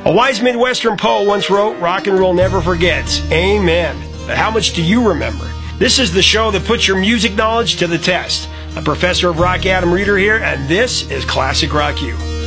A wise Midwestern poet once wrote, "Rock and roll never forgets." Amen. But how much do you remember? This is the show that puts your music knowledge to the test. I'm Professor of Rock Adam Reeder here, and this is Classic Rock U.